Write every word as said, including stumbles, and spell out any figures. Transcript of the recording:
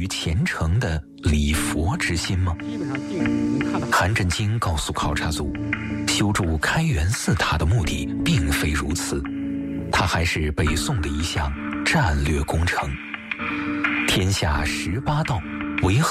于虔诚的礼佛之心吗？韩振京告诉考察组，修筑开元寺塔的目的并非如此，它还是北宋的一项战略工程。天下十八道为